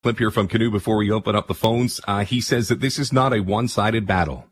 Clip here from Canoe before we open up the phones. He says that this is not a one-sided battle.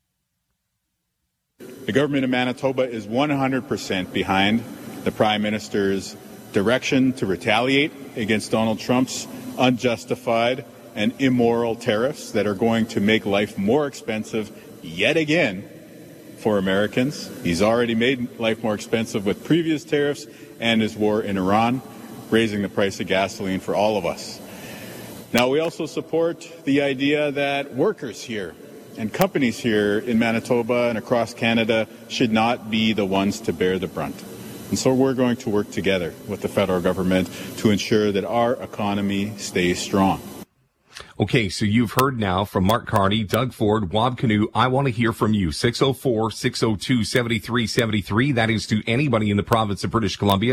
The government of Manitoba is 100% behind the Prime Minister's direction to retaliate against Donald Trump's unjustified and immoral tariffs that are going to make life more expensive yet again for Americans. He's already made life more expensive with previous tariffs and his war in Iran, raising the price of gasoline for all of us. Now, we also support the idea that workers here and companies here in Manitoba and across Canada should not be the ones to bear the brunt. And so we're going to work together with the federal government to ensure that our economy stays strong. Okay, so you've heard now from Mark Carney, Doug Ford, Wab Canoe. I want to hear from you. 604-602-7373. That is to anybody in the province of British Columbia.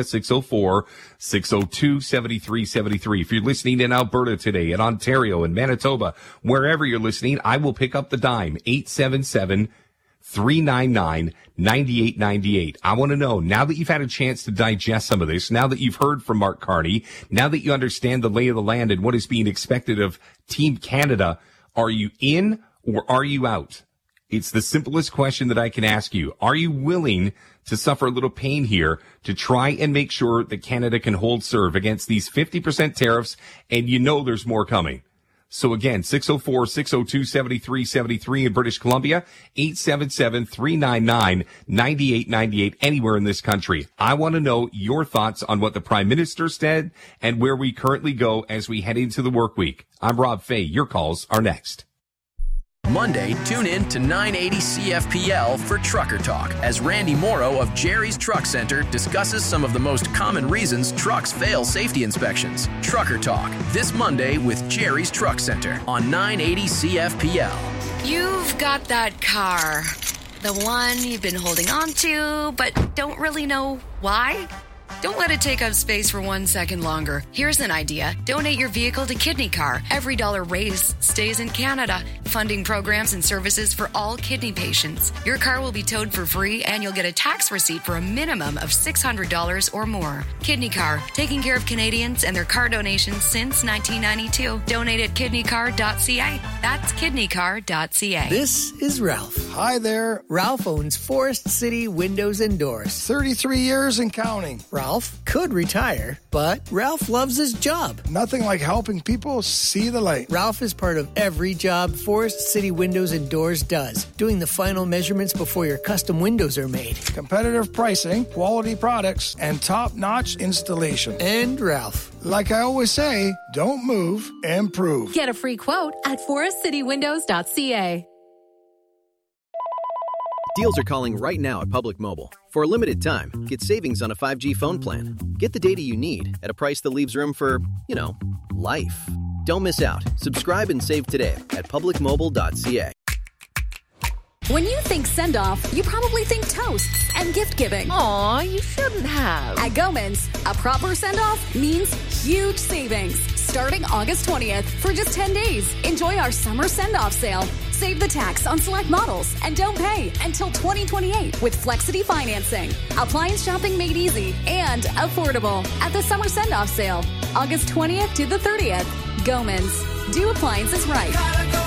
604-602-7373. If you're listening in Alberta today, in Ontario, in Manitoba, wherever you're listening, I will pick up the dime. 877-399-9898. I want to know, now that you've had a chance to digest some of this, now that you've heard from Mark Carney, now that you understand the lay of the land and what is being expected of Team Canada, are you in or are you out? It's the simplest question that I can ask you. Are you willing to suffer a little pain here to try and make sure that Canada can hold serve against these 50% tariffs, and you know there's more coming? So again, 604-602-7373 in British Columbia, 877-399-9898 anywhere in this country. I want to know your thoughts on what the Prime Minister said and where we currently go as we head into the work week. I'm Rob Fay. Your calls are next. Monday, tune in to 980 CFPL for Trucker Talk as Randy Morrow of Jerry's Truck Center discusses some of the most common reasons trucks fail safety inspections. Trucker Talk, this Monday with Jerry's Truck Center on 980 CFPL. You've got that car, the one you've been holding on to, but don't really know why? Don't let it take up space for 1 second longer. Here's an idea. Donate your vehicle to Kidney Car. Every dollar raised stays in Canada, funding programs and services for all kidney patients. Your car will be towed for free, and you'll get a tax receipt for a minimum of $600 or more. Kidney Car, taking care of Canadians and their car donations since 1992. Donate at kidneycar.ca. That's kidneycar.ca. This is Ralph. Hi there. Ralph owns Forest City Windows and Doors. 33 years and counting. Ralph could retire, but Ralph loves his job. Nothing like helping people see the light. Ralph is part of every job Forest City Windows and Doors does, doing the final measurements before your custom windows are made. Competitive pricing, quality products, and top-notch installation. And Ralph. Like I always say, don't move, improve. Get a free quote at forestcitywindows.ca. Deals are calling right now at Public Mobile. For a limited time, get savings on a 5G phone plan. Get the data you need at a price that leaves room for, life. Don't miss out. Subscribe and save today at publicmobile.ca. When you think send-off, you probably think toasts and gift-giving. Aw, you shouldn't have. At Gomans, a proper send-off means huge savings. Starting August 20th for just 10 days. Enjoy our summer send-off sale. Save the tax on select models and don't pay until 2028 with Flexity financing. Appliance shopping made easy and affordable at the summer send-off sale. August 20th to the 30th. Gomans. Do appliances right.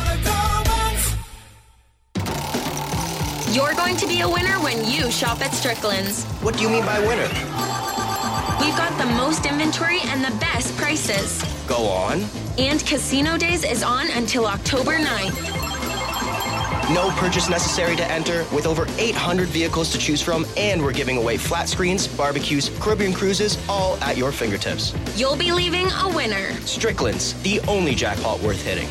You're going to be a winner when you shop at Strickland's. What do you mean by winner? We've got the most inventory and the best prices. Go on. And Casino Days is on until October 9th. No purchase necessary to enter, with over 800 vehicles to choose from, and we're giving away flat screens, barbecues, Caribbean cruises, all at your fingertips. You'll be leaving a winner. Strickland's, the only jackpot worth hitting.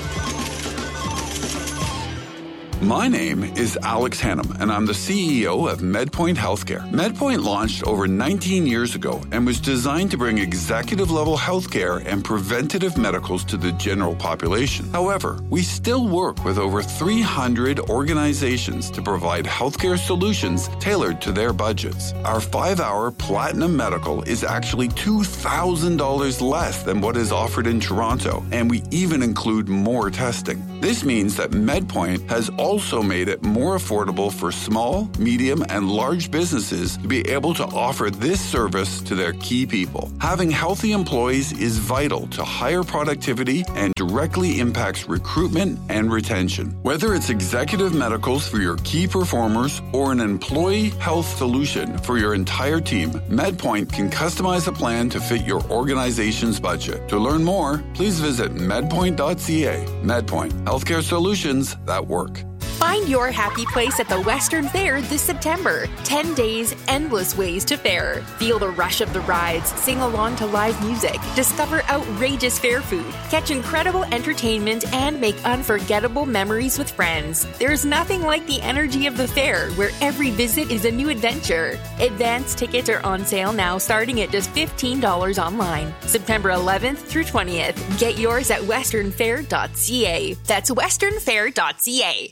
My name is Alex Hannum, and I'm the CEO of MedPoint Healthcare. MedPoint launched over 19 years ago and was designed to bring executive-level healthcare and preventative medicals to the general population. However, we still work with over 300 organizations to provide healthcare solutions tailored to their budgets. Our 5-hour Platinum Medical is actually $2,000 less than what is offered in Toronto, and we even include more testing. This means that MedPoint has also made it more affordable for small, medium, and large businesses to be able to offer this service to their key people. Having healthy employees is vital to higher productivity and directly impacts recruitment and retention. Whether it's executive medicals for your key performers or an employee health solution for your entire team, MedPoint can customize a plan to fit your organization's budget. To learn more, please visit medpoint.ca. MedPoint, healthcare solutions that work. Find your happy place at the Western Fair this September. 10 days, endless ways to fair. Feel the rush of the rides, sing along to live music, discover outrageous fair food, catch incredible entertainment, and make unforgettable memories with friends. There's nothing like the energy of the fair, where every visit is a new adventure. Advance tickets are on sale now, starting at just $15 online. September 11th through 20th. Get yours at westernfair.ca. That's westernfair.ca.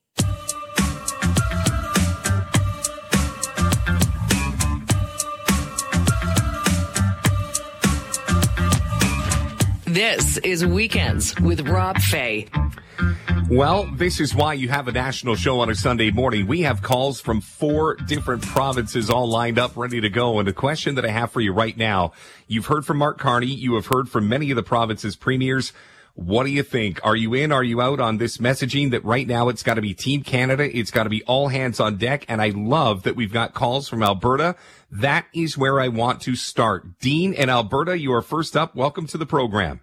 This is Weekends with Rob Fay. Well, this is why you have a national show on a Sunday morning. We have calls from 4 different provinces all lined up, ready to go. And the question that I have for you right now, you've heard from Mark Carney. You have heard from many of the provinces' premiers. What do you think? Are you in? Are you out on this messaging that right now it's got to be Team Canada? It's got to be all hands on deck. And I love that we've got calls from Alberta. That is where I want to start. Dean in Alberta, you are first up. Welcome to the program.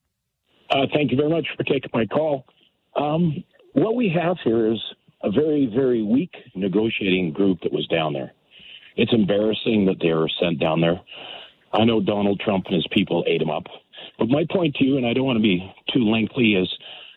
Thank you very much for taking my call. What we have here is a very, very weak negotiating group that was down there. It's embarrassing that they were sent down there. I know Donald Trump and his people ate him up. But my point to you, and I don't want to be too lengthy, is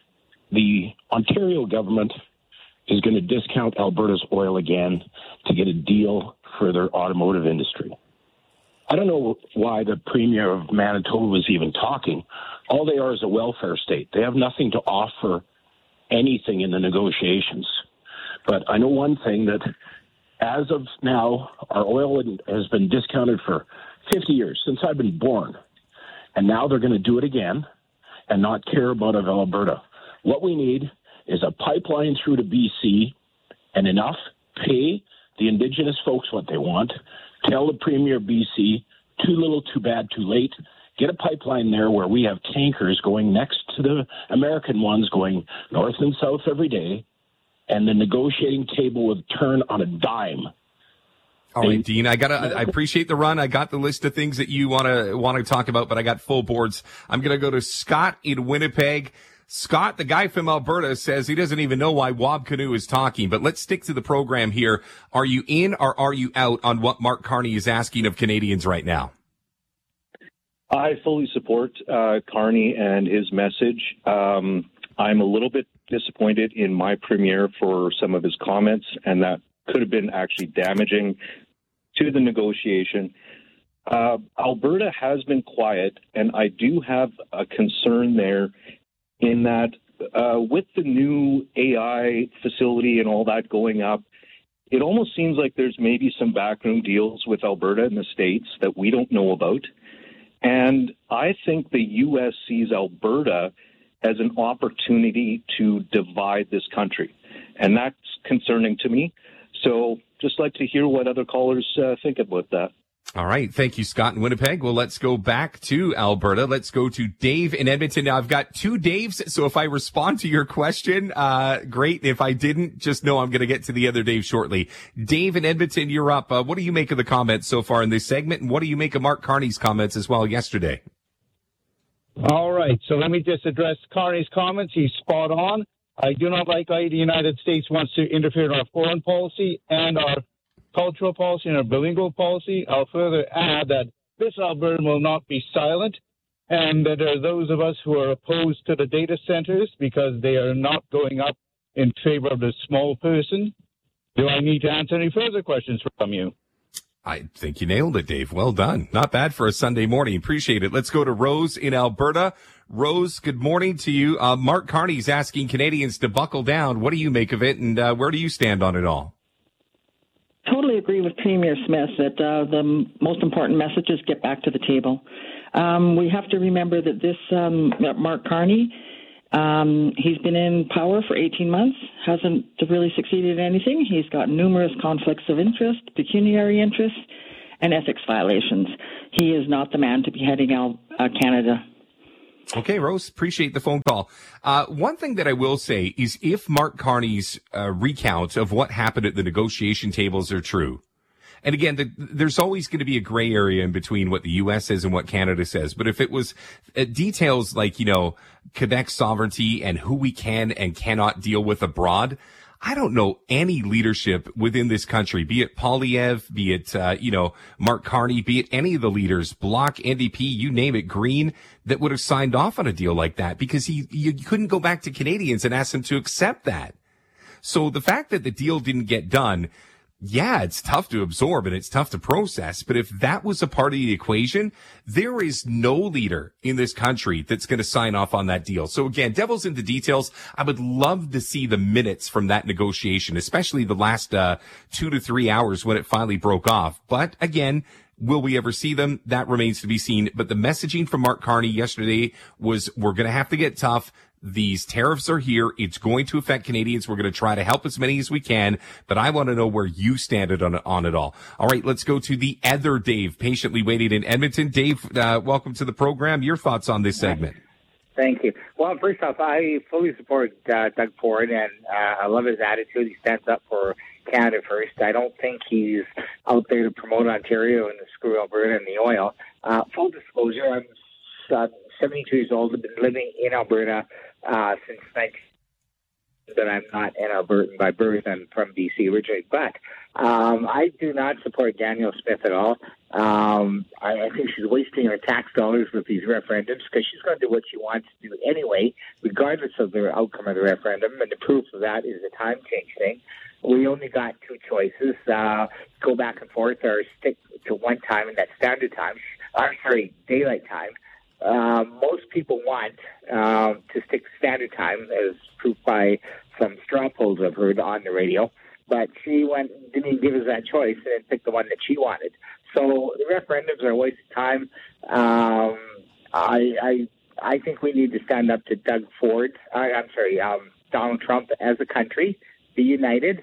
the Ontario government is going to discount Alberta's oil again to get a deal for their automotive industry. I don't know why the Premier of Manitoba was even talking. All they are is a welfare state. They have nothing to offer anything in the negotiations. But I know one thing, that as of now, our oil has been discounted for 50 years, since I've been born. And now they're going to do it again and not care about Alberta. What we need is a pipeline through to BC and enough, pay the Indigenous folks what they want, tell the Premier of BC, too little, too bad, too late, get a pipeline there where we have tankers going next to the American ones going north and south every day, and the negotiating table would turn on a dime. All right, Dean, I appreciate the run. I got the list of things that you want to talk about, but I got full boards. I'm going to go to Scott in Winnipeg. Scott, the guy from Alberta, says he doesn't even know why Wab Canoe is talking, but let's stick to the program here. Are you in or are you out on what Mark Carney is asking of Canadians right now? I fully support Carney and his message. I'm a little bit disappointed in my premier for some of his comments, and that could have been actually damaging to the negotiation. Alberta has been quiet, and I do have a concern there in that with the new AI facility and all that going up, it almost seems like there's maybe some backroom deals with Alberta and the States that we don't know about. And I think the U.S. sees Alberta as an opportunity to divide this country. And that's concerning to me. So just like to hear what other callers think about that. All right. Thank you, Scott in Winnipeg. Well, let's go back to Alberta. Let's go to Dave in Edmonton. Now, I've got 2 Daves, so if I respond to your question, great. If I didn't, just know I'm going to get to the other Dave shortly. Dave in Edmonton, you're up. What do you make of the comments so far in this segment, and what do you make of Mark Carney's comments as well yesterday? All right. So let me just address Carney's comments. He's spot on. I do not like how the United States wants to interfere in our foreign policy and our cultural policy and our bilingual policy. I'll further add that this Alberta will not be silent, and that there are those of us who are opposed to the data centers because they are not going up in favor of the small person. Do I need to answer any further questions from you? I think you nailed it, Dave. Well done. Not bad for a Sunday morning. Appreciate it. Let's go to Rose in Alberta. Rose, good morning to you. Mark Carney's asking Canadians to buckle down. What do you make of it, and where do you stand on it all? Totally agree with Premier Smith that the most important message is get back to the table. We have to remember that this Mark Carney He's been in power for 18 months, hasn't really succeeded in anything. He's got numerous conflicts of interest, pecuniary interests, and ethics violations. He is not the man to be heading out Canada. Okay, Rose, appreciate the phone call. One thing that I will say is if Mark Carney's recount of what happened at the negotiation tables are true, and again, there's always going to be a gray area in between what the U.S. says and what Canada says. But if it was details like, Quebec sovereignty and who we can and cannot deal with abroad, I don't know any leadership within this country, be it Poilievre, be it, Mark Carney, be it any of the leaders, Bloc, NDP, you name it, Green, that would have signed off on a deal like that because you couldn't go back to Canadians and ask them to accept that. So the fact that the deal didn't get done, yeah, it's tough to absorb and it's tough to process. But if that was a part of the equation, there is no leader in this country that's going to sign off on that deal. So again, devil's in the details. I would love to see the minutes from that negotiation, especially the last 2 to 3 hours when it finally broke off. But again, will we ever see them? That remains to be seen. But the messaging from Mark Carney yesterday was, we're going to have to get tough. These tariffs are here. It's going to affect Canadians. We're going to try to help as many as we can, but I want to know where you stand on it all. All right, let's go to the other Dave, patiently waiting in Edmonton. Dave, welcome to the program. Your thoughts on this segment? Thank you. Well, first off, I fully support Doug Ford, and I love his attitude. He stands up for Canada first. I don't think he's out there to promote Ontario and to screw Alberta and the oil. Full disclosure, I'm 72 years old. I've been living in Alberta since 19. But I'm not an Albertan by birth. I'm from BC originally. But I do not support Danielle Smith at all. I think she's wasting her tax dollars with these referendums because she's going to do what she wants to do anyway, regardless of the outcome of the referendum. And the proof of that is the time change thing. We only got two choices, go back and forth or stick to one time, and that's standard time. Daylight time. Most people want to stick to standard time, as proved by some straw polls I've heard on the radio. But she didn't even give us that choice and picked the one that she wanted. So the referendums are a waste of time. I think we need to stand up to Donald Trump as a country, be united.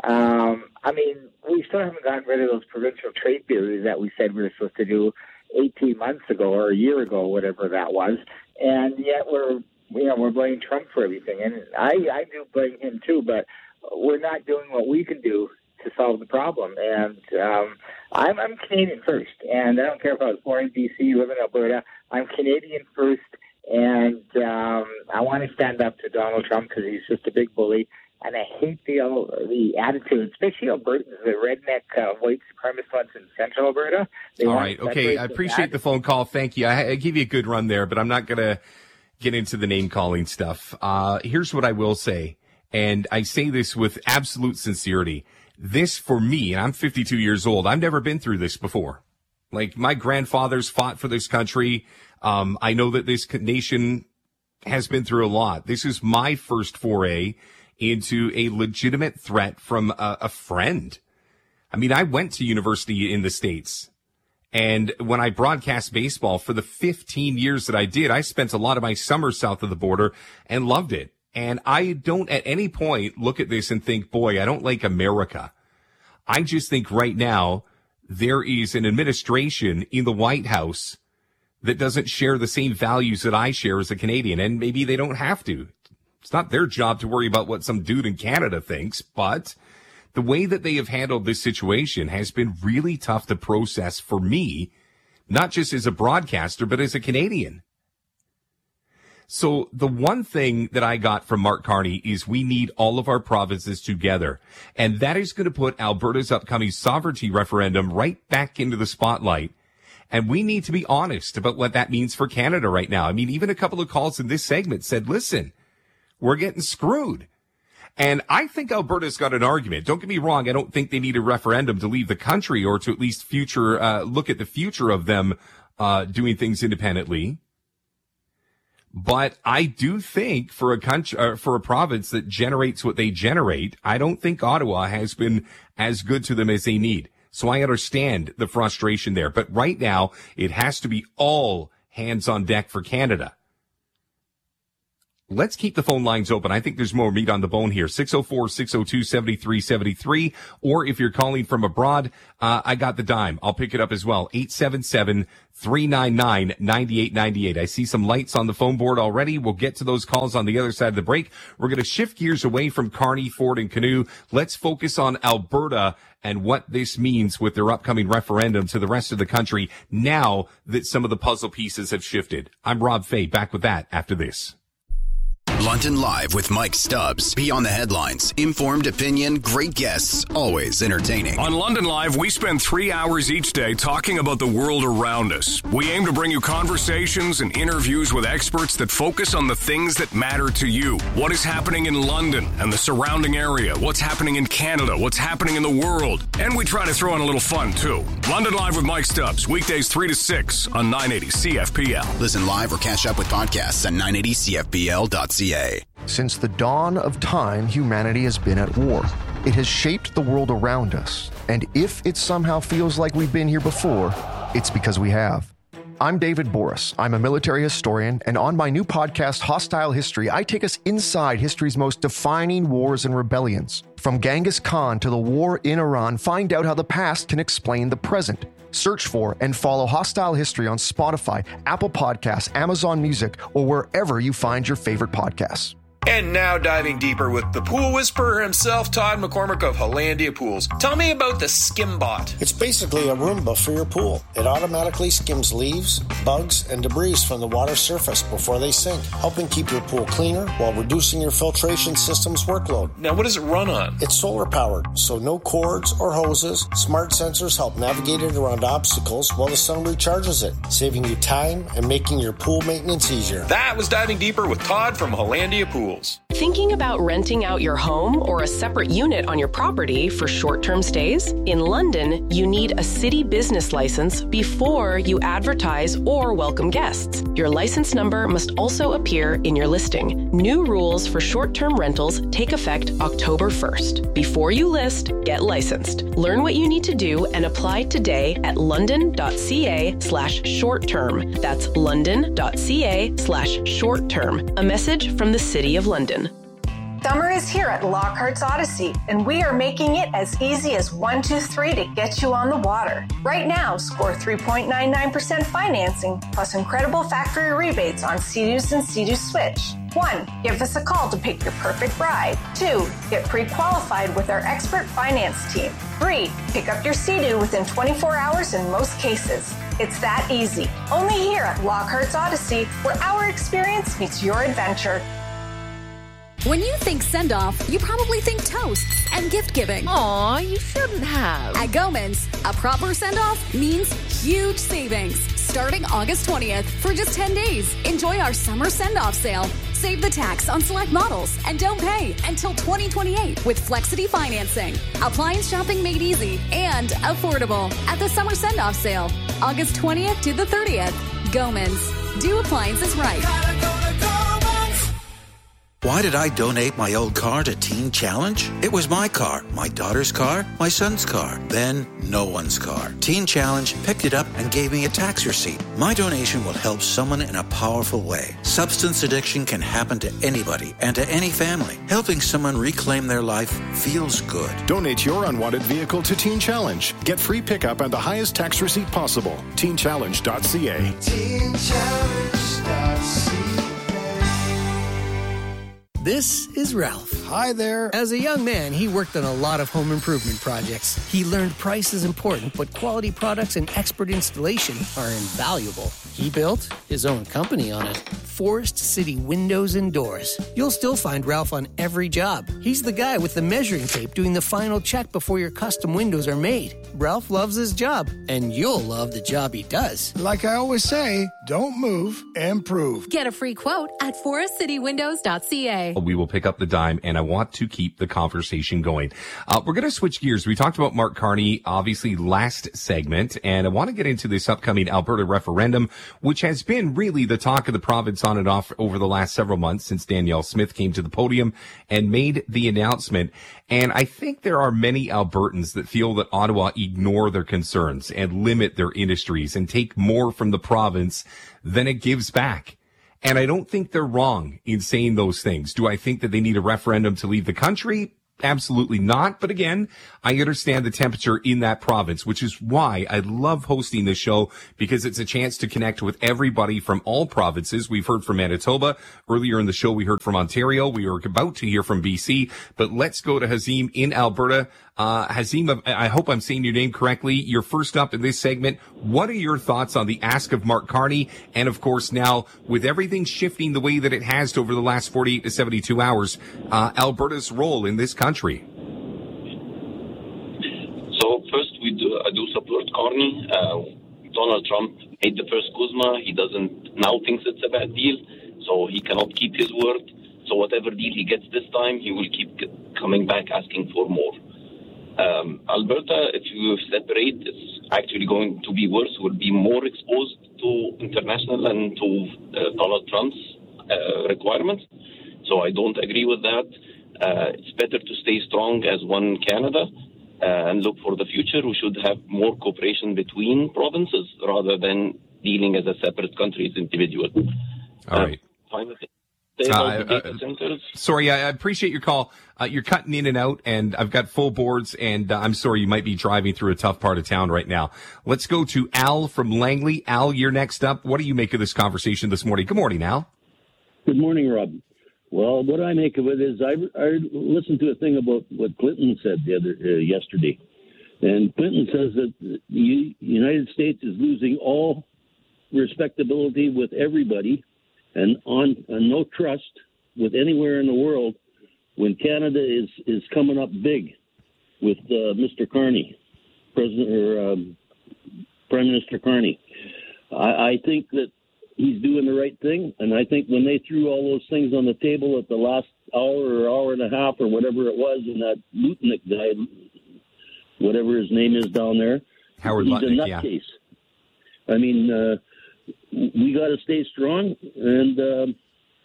We still haven't gotten rid of those provincial trade barriers that we said we were supposed to do 18 months ago or a year ago, whatever that was, and yet we're blaming Trump for everything, and I do blame him too, but we're not doing what we can do to solve the problem. And I'm Canadian first, and I don't care if I was born in BC, live in Alberta. I'm Canadian first, and I want to stand up to Donald Trump because he's just a big bully. And I hate the attitude, especially Albertans, the redneck white supremacist ones in central Alberta. All right, okay, I appreciate the phone call. Thank you. I gave you a good run there, but I'm not going to get into the name-calling stuff. Here's what I will say, and I say this with absolute sincerity. This, for me, and I'm 52 years old, I've never been through this before. Like, my grandfathers fought for this country. I know that this nation has been through a lot. This is my first foray into a legitimate threat from a friend. I mean, I went to university in the States, and when I broadcast baseball for the 15 years that I did, I spent a lot of my summers south of the border and loved it. And I don't at any point look at this and think, boy, I don't like America. I just think right now there is an administration in the White House that doesn't share the same values that I share as a Canadian, and maybe they don't have to. It's not their job to worry about what some dude in Canada thinks, but the way that they have handled this situation has been really tough to process for me, not just as a broadcaster, but as a Canadian. So the one thing that I got from Mark Carney is we need all of our provinces together. And that is going to put Alberta's upcoming sovereignty referendum right back into the spotlight. And we need to be honest about what that means for Canada right now. I mean, even a couple of calls in this segment said, listen, we're getting screwed. And I think Alberta's got an argument. Don't get me wrong. I don't think they need a referendum to leave the country or to at least look at the future of them doing things independently. But I do think for a country, for a province that generates what they generate, I don't think Ottawa has been as good to them as they need. So I understand the frustration there. But right now, it has to be all hands on deck for Canada. let's keep the phone lines open. I think there's more meat on the bone here. 604-602-7373. Or if you're calling from abroad, I got the dime. I'll pick it up as well. 877-399-9898. I see some lights on the phone board already. We'll get to those calls on the other side of the break. We're going to shift gears away from Kearney, Ford, and Canoe. Let's focus on Alberta and what this means with their upcoming referendum to the rest of the country now that some of the puzzle pieces have shifted. I'm Rob Fay, back with that after this. London Live with Mike Stubbs. Beyond the headlines, informed opinion, great guests, always entertaining. On London Live, we spend 3 hours each day talking about the world around us. We aim to bring you conversations and interviews with experts that focus on the things that matter to you. What is happening in London and the surrounding area? What's happening in Canada? What's happening in the world? And we try to throw in a little fun, too. London Live with Mike Stubbs, weekdays 3 to 6 on 980 CFPL. Listen live or catch up with podcasts at 980CFPL.ca. Since the dawn of time, humanity has been at war. It has shaped the world around us. And if it somehow feels like we've been here before, it's because we have. I'm David Boris. I'm a military historian, and on my new podcast, Hostile History, I take us inside history's most defining wars and rebellions. From Genghis Khan to the war in Iran, find out how the past can explain the present. Search for and follow Hostile History on Spotify, Apple Podcasts, Amazon Music, or wherever you find your favorite podcasts. And now diving deeper with the pool whisperer himself, Todd McCormick of Hollandia Pools. Tell me about the SkimBot. It's basically a Roomba for your pool. It automatically skims leaves, bugs, and debris from the water surface before they sink, helping keep your pool cleaner while reducing your filtration system's workload. Now, what does it run on? It's solar powered, so no cords or hoses. Smart sensors help navigate it around obstacles while the sun recharges it, saving you time and making your pool maintenance easier. That was Diving Deeper with Todd from Hollandia Pools. Thinking about renting out your home or a separate unit on your property for short-term stays? In London, you need a city business license before you advertise or welcome guests. Your license number must also appear in your listing. New rules for short-term rentals take effect October 1st. Before you list, get licensed. Learn what you need to do and apply today at london.ca/short-term. That's london.ca/short-term. A message from the City of London. Summer is here at Lockhart's Odyssey, and we are making it as easy as 1, 2, 3 to get you on the water. Right now, score 3.99% financing plus incredible factory rebates on Sea-Doos and Sea-Doo Switch. 1. Give us a call to pick your perfect ride. 2. Get pre-qualified with our expert finance team. 3. Pick up your Sea-Doo within 24 hours in most cases. It's that easy. Only here at Lockhart's Odyssey, where our experience meets your adventure. When you think send-off, you probably think toasts and gift-giving. Aw, you shouldn't have. At Goman's, a proper send-off means huge savings. Starting August 20th for just 10 days. Enjoy our summer send-off sale. Save the tax on select models and don't pay until 2028 with Flexity financing. Appliance shopping made easy and affordable at the summer send-off sale. August 20th to the 30th. Goman's. Do appliances right. Why did I donate my old car to Teen Challenge? It was my car, my daughter's car, my son's car, then no one's car. Teen Challenge picked it up and gave me a tax receipt. My donation will help someone in a powerful way. Substance addiction can happen to anybody and to any family. Helping someone reclaim their life feels good. Donate your unwanted vehicle to Teen Challenge. Get free pickup and the highest tax receipt possible. TeenChallenge.ca. TeenChallenge.ca. This is Ralph. Hi there. As a young man, he worked on a lot of home improvement projects. He learned price is important, but quality products and expert installation are invaluable. He built his own company on it. Forest City Windows and Doors. You'll still find Ralph on every job. He's the guy with the measuring tape doing the final check before your custom windows are made. Ralph loves his job, and you'll love the job he does. Like I always say, don't move, improve. Get a free quote at forestcitywindows.ca. We will pick up the dime, and I want to keep the conversation going. We're going to switch gears. We talked about Mark Carney, obviously, last segment, and I want to get into this upcoming Alberta referendum, which has been really the talk of the province on and off over the last several months since Danielle Smith came to the podium and made the announcement. And I think there are many Albertans that feel that Ottawa ignore their concerns and limit their industries and take more from the province than it gives back. And I don't think they're wrong in saying those things. Do I think that they need a referendum to leave the country? Absolutely not. But again, I understand the temperature in that province, which is why I love hosting this show, because it's a chance to connect with everybody from all provinces. We've heard from Manitoba. Earlier in the show, we heard from Ontario. We are about to hear from BC. But let's go to Hazim in Alberta. Hazim, I hope I'm saying your name correctly. You're first up in this segment. What are your thoughts on the ask of Mark Carney? And of course, now with everything shifting the way that it has over the last 48 to 72 hours, Alberta's role in this country. So first, I do support Carney. Donald Trump made the first CUSMA. He doesn't now thinks it's a bad deal, so he cannot keep his word. So whatever deal he gets this time, he will keep coming back asking for more. Alberta, if you separate, it's actually going to be worse. Will be more exposed to international and to Donald Trump's requirements. So I don't agree with that. It's better to stay strong as one Canada and look for the future. We should have more cooperation between provinces rather than dealing as a separate country as individual. All right. Finally, sorry, I appreciate your call. You're cutting in and out, and I've got full boards, and I'm sorry you might be driving through a tough part of town right now. Let's go to Al from Langley. Al, you're next up. What do you make of this conversation this morning? Good morning, Al. Good morning, Rob. Well, what I make of it is I listened to a thing about what Clinton said yesterday. And Clinton says that the United States is losing all respectability with everybody and no trust with anywhere in the world when Canada is coming up big with Mr. Carney, Prime Minister Carney. I think that he's doing the right thing, and I think when they threw all those things on the table at the last hour or hour and a half or whatever it was, and that Lutnick guy, whatever his name is down there, Howard he's Lutnick, a nutcase. I mean, we got to stay strong, and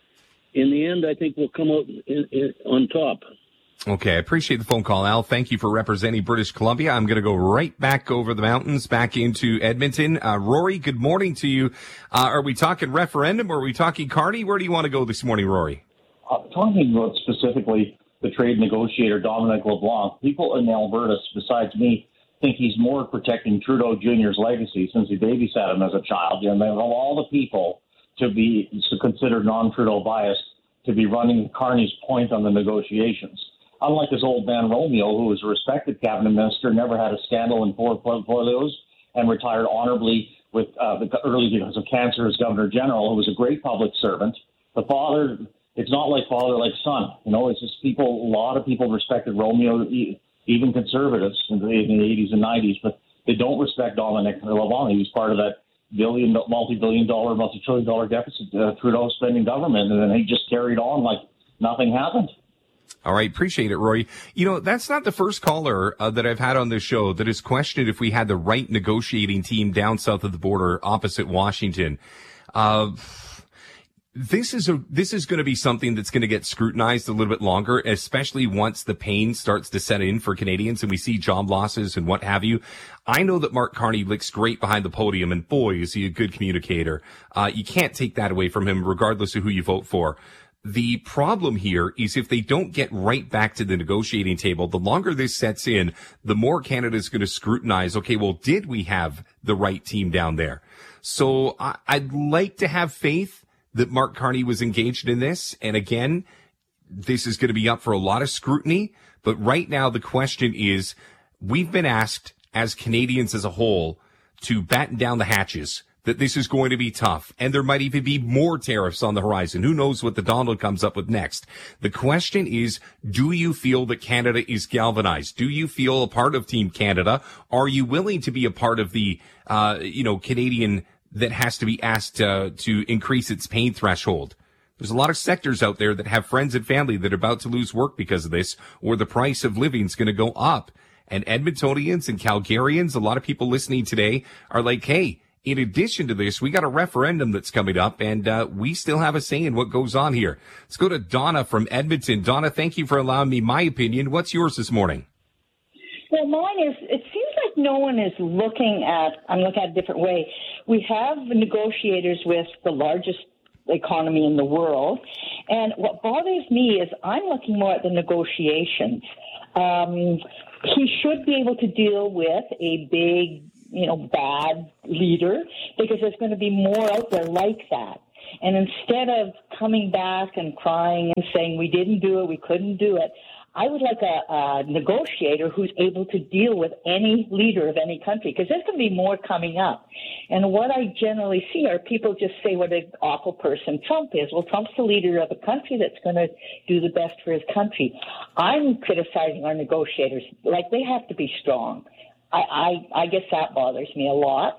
in the end, I think we'll come out on top. Okay, I appreciate the phone call, Al. Thank you for representing British Columbia. I'm going to go right back over the mountains, back into Edmonton. Rory, good morning to you. Are we talking referendum or are we talking Carney? Where do you want to go this morning, Rory? Talking about specifically the trade negotiator, Dominic LeBlanc, people in Alberta, besides me, think he's more protecting Trudeau Jr.'s legacy since he babysat him as a child. And of all the people to consider non-Trudeau biased to be running Carney's point on the negotiations. Unlike his old man Romeo, who was a respected cabinet minister, never had a scandal in portfolios, and retired honorably with early because of cancer as Governor General, who was a great public servant. The father, it's not like father like son. You know, it's just a lot of people respected Romeo, even conservatives in the 80s and 90s, but they don't respect Dominic LeBlanc. He was part of that multi-trillion dollar deficit Trudeau spending government, and then he just carried on like nothing happened. All right. Appreciate it, Roy. You know, that's not the first caller that I've had on this show that has questioned if we had the right negotiating team down south of the border opposite Washington. This is going to be something that's going to get scrutinized a little bit longer, especially once the pain starts to set in for Canadians and we see job losses and what have you. I know that Mark Carney looks great behind the podium, and boy, is he a good communicator. You can't take that away from him regardless of who you vote for. The problem here is if they don't get right back to the negotiating table, the longer this sets in, the more Canada's going to scrutinize, okay, well, did we have the right team down there? So I'd like to have faith that Mark Carney was engaged in this. And again, this is going to be up for a lot of scrutiny. But right now, the question is, we've been asked as Canadians as a whole to batten down the hatches, that this is going to be tough, and there might even be more tariffs on the horizon. Who knows what the Donald comes up with next? The question is, do you feel that Canada is galvanized? Do you feel a part of Team Canada? Are you willing to be a part of the, Canadian that has to be asked to increase its pain threshold? There's a lot of sectors out there that have friends and family that are about to lose work because of this, or the price of living is going to go up. And Edmontonians and Calgarians, a lot of people listening today are like, hey, in addition to this, we got a referendum that's coming up, and we still have a say in what goes on here. Let's go to Donna from Edmonton. Donna, thank you for allowing me my opinion. What's yours this morning? Well, mine is, it seems like no one is looking at, I'm looking at it a different way. We have negotiators with the largest economy in the world. And what bothers me is I'm looking more at the negotiations. He should be able to deal with a big, bad leader, because there's going to be more out there like that. And instead of coming back and crying and saying, we didn't do it, we couldn't do it, I would like a negotiator who's able to deal with any leader of any country, because there's going to be more coming up. And what I generally see are people just say what an awful person Trump is. Well, Trump's the leader of a country that's going to do the best for his country. I'm criticizing our negotiators. Like, they have to be strong. I guess that bothers me a lot.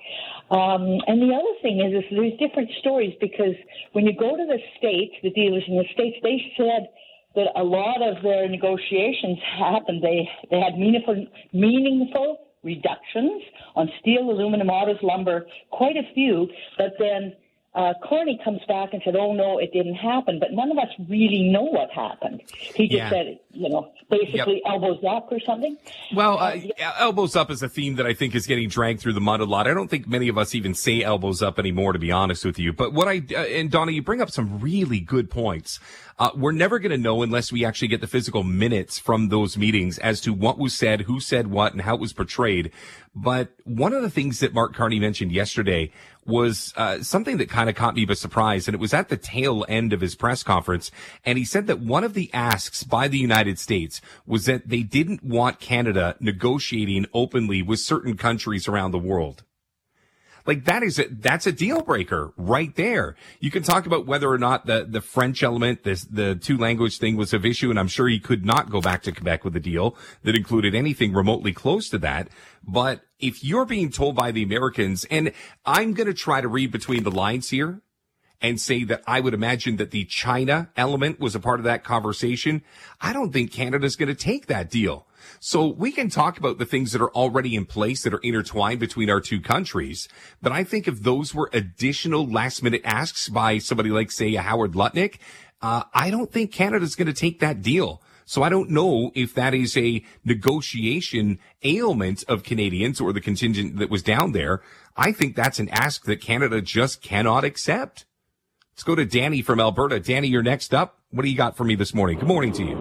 And the other thing is there's different stories, because when you go to the States, the dealers in the States, they said that a lot of their negotiations happened. They had meaningful reductions on steel, aluminum, autos, lumber, quite a few, but then Carney comes back and said, oh, no, it didn't happen. But none of us really know what happened. He just said, basically elbows up or something. Well, elbows up is a theme that I think is getting dragged through the mud a lot. I don't think many of us even say elbows up anymore, to be honest with you. But and Donna, you bring up some really good points. We're never going to know unless we actually get the physical minutes from those meetings as to what was said, who said what, and how it was portrayed. But one of the things that Mark Carney mentioned yesterday was something that kind of caught me by surprise, and it was at the tail end of his press conference. And he said that one of the asks by the United States was that they didn't want Canada negotiating openly with certain countries around the world. Like, that's a deal breaker right there. You can talk about whether or not the French element, the two language thing was of issue, and I'm sure he could not go back to Quebec with a deal that included anything remotely close to that. But if you're being told by the Americans, and I'm going to try to read between the lines here and say that I would imagine that the China element was a part of that conversation, I don't think Canada's going to take that deal. So we can talk about the things that are already in place that are intertwined between our two countries. But I think if those were additional last minute asks by somebody like, say, a Howard Lutnick, I don't think Canada's going to take that deal. So I don't know if that is a negotiation ailment of Canadians or the contingent that was down there. I think that's an ask that Canada just cannot accept. Let's go to Danny from Alberta. Danny, you're next up. What do you got for me this morning? Good morning to you.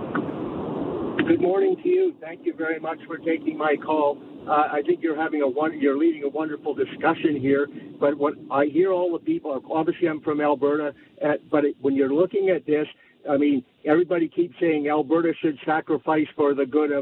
Good morning to you. Thank you very much for taking my call. I think you're leading a wonderful discussion here. But what I hear all the people, obviously I'm from Alberta, but when you're looking at this, I mean, everybody keeps saying Alberta should sacrifice for the good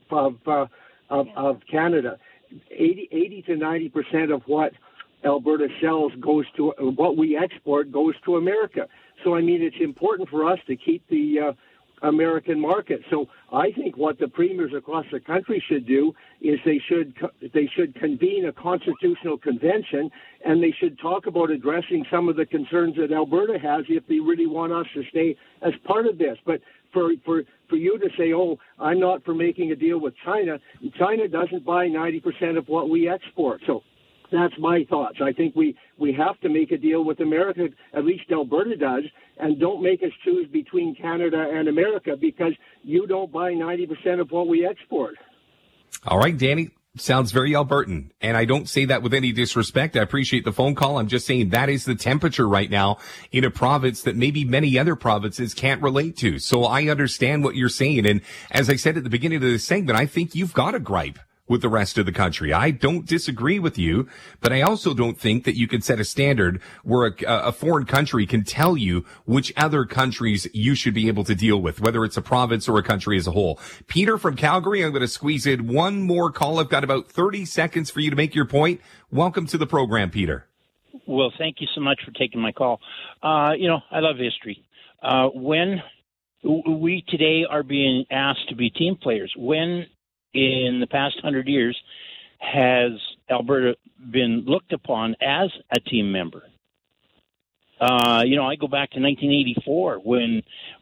of Canada. 80 to 90% of what Alberta sells goes to what we export goes to America. So I mean, it's important for us to keep the American market. So I think what the premiers across the country should do is they should convene a constitutional convention, and they should talk about addressing some of the concerns that Alberta has if they really want us to stay as part of this. But for you to say, oh, I'm not for making a deal with China. China doesn't buy 90% of what we export. So that's my thoughts. I think we have to make a deal with America, at least Alberta does, and don't make us choose between Canada and America because you don't buy 90% of what we export. All right, Danny. Sounds very Albertan, and I don't say that with any disrespect. I appreciate the phone call. I'm just saying that is the temperature right now in a province that maybe many other provinces can't relate to. So I understand what you're saying, and as I said at the beginning of this segment, I think you've got a gripe with the rest of the country. I don't disagree with you, but I also don't think that you can set a standard where a foreign country can tell you which other countries you should be able to deal with, whether it's a province or a country as a whole. Peter from Calgary, I'm going to squeeze in one more call. I've got about 30 seconds for you to make your point. Welcome to the program, Peter. Well, thank you so much for taking my call. I love history. When we today are being asked to be team players, when in the past 100 years has Alberta been looked upon as a team member? I go back to 1984 when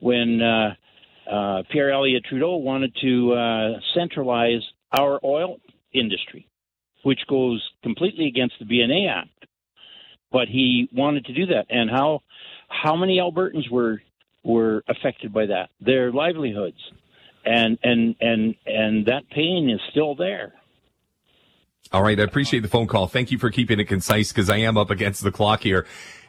Pierre Elliott Trudeau wanted to centralize our oil industry, which goes completely against the BNA Act. But he wanted to do that. And how many Albertans were affected by that? Their livelihoods. And that pain is still there. All right. I appreciate the phone call. Thank you for keeping it concise because I am up against the clock here.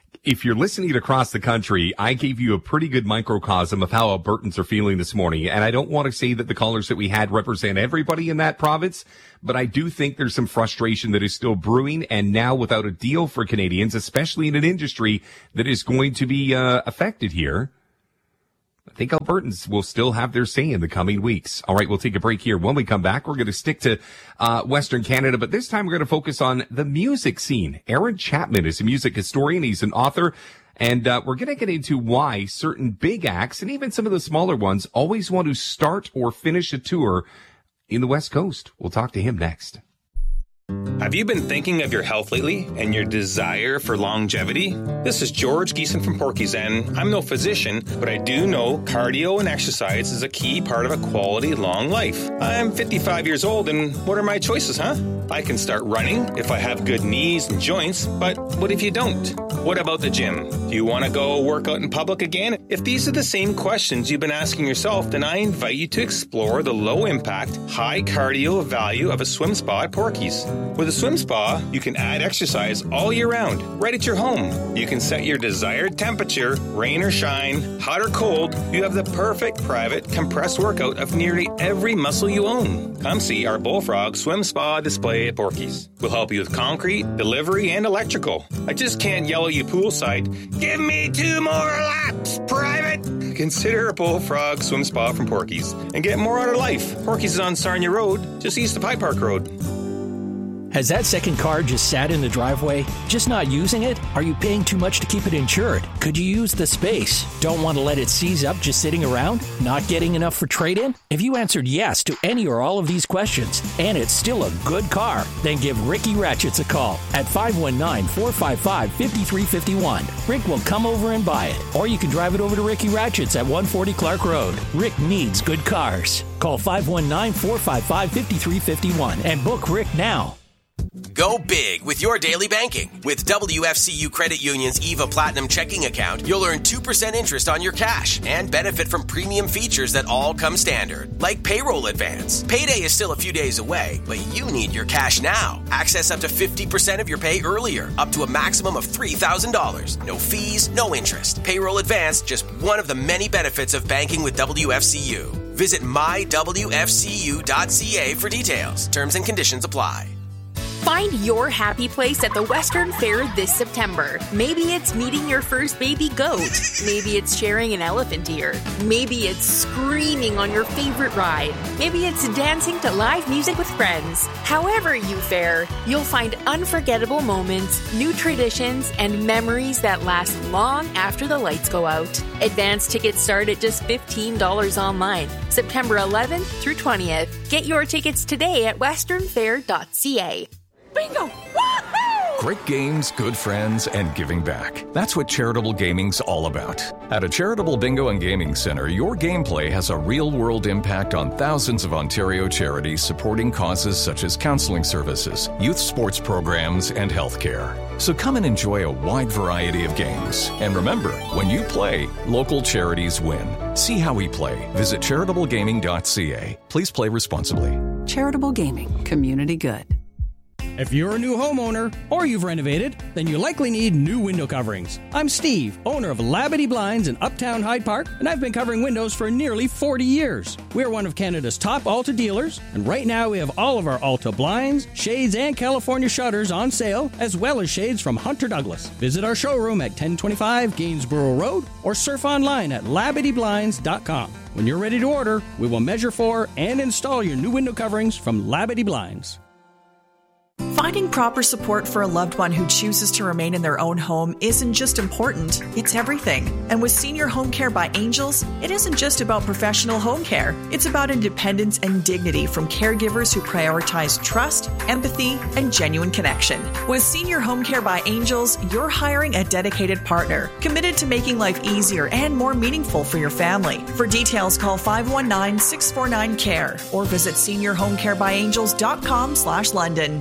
if you're listening across the country, I gave you a pretty good microcosm of how Albertans are feeling this morning. And I don't want to say that the callers that we had represent everybody in that province, but I do think there's some frustration that is still brewing. And now without a deal for Canadians, especially in an industry that is going to be affected here, I think Albertans will still have their say in the coming weeks. All right, we'll take a break here. When we come back, we're going to stick to Western Canada, but this time we're going to focus on the music scene. Aaron Chapman is a music historian. He's an author, and we're going to get into why certain big acts, and even some of the smaller ones, always want to start or finish a tour in the West Coast. We'll talk to him next. Have you been thinking of your health lately and your desire for longevity? This is George Geeson from Porky's, and I'm no physician, but I do know cardio and exercise is a key part of a quality long life. I'm 55 years old, and what are my choices, huh? I can start running if I have good knees and joints, but what if you don't? What about the gym? Do you want to go work out in public again? If these are the same questions you've been asking yourself, then I invite you to explore the low-impact, high-cardio value of a swim spa at Porky's. With a swim spa, you can add exercise all year round, right at your home. You can set your desired temperature, rain or shine, hot or cold. You have the perfect private compressed workout of nearly every muscle you own. Come see our Bullfrog Swim Spa display at Porky's. We'll help you with concrete, delivery, and electrical. I just can't yell at you poolside, give me 2 more laps, private! Consider a Bullfrog Swim Spa from Porky's and get more out of life. Porky's is on Sarnia Road, just east of High Park Road. Has that second car just sat in the driveway? Just not using it? Are you paying too much to keep it insured? Could you use the space? Don't want to let it seize up just sitting around? Not getting enough for trade-in? If you answered yes to any or all of these questions, and it's still a good car, then give Ricky Ratchets a call at 519-455-5351. Rick will come over and buy it. Or you can drive it over to Ricky Ratchets at 140 Clark Road. Rick needs good cars. Call 519-455-5351 and book Rick now. Go big with your daily banking. With WFCU Credit Union's EVA Platinum checking account, you'll earn 2% interest on your cash and benefit from premium features that all come standard, like payroll advance. Payday is still a few days away, but you need your cash now. Access up to 50% of your pay earlier, up to a maximum of $3,000. No fees, no interest. Payroll advance, just one of the many benefits of banking with WFCU. Visit mywfcu.ca for details. Terms and conditions apply. Find your happy place at the Western Fair this September. Maybe it's meeting your first baby goat. Maybe it's sharing an elephant ear. Maybe it's screaming on your favorite ride. Maybe it's dancing to live music with friends. However you fare, you'll find unforgettable moments, new traditions, and memories that last long after the lights go out. Advance tickets start at just $15 online, September 11th through 20th. Get your tickets today at westernfair.ca. Bingo! Woohoo! Great games, good friends, and giving back. That's what Charitable Gaming's all about. At a Charitable Bingo and Gaming Center, your gameplay has a real-world impact on thousands of Ontario charities supporting causes such as counseling services, youth sports programs, and healthcare. So come and enjoy a wide variety of games. And remember, when you play, local charities win. See how we play. Visit charitablegaming.ca. Please play responsibly. Charitable Gaming. Community good. If you're a new homeowner or you've renovated, then you likely need new window coverings. I'm Steve, owner of Labadee Blinds in Uptown Hyde Park, and I've been covering windows for nearly 40 years. We're one of Canada's top Alta dealers, and right now we have all of our Alta blinds, shades, and California shutters on sale, as well as shades from Hunter Douglas. Visit our showroom at 1025 Gainsborough Road or surf online at LabadeeBlinds.com. When you're ready to order, we will measure for and install your new window coverings from Labadee Blinds. Finding proper support for a loved one who chooses to remain in their own home isn't just important, it's everything. And with Senior Home Care by Angels, it isn't just about professional home care. It's about independence and dignity from caregivers who prioritize trust, empathy, and genuine connection. With Senior Home Care by Angels, you're hiring a dedicated partner, committed to making life easier and more meaningful for your family. For details, call 519-649-CARE or visit seniorhomecarebyangels.com/London.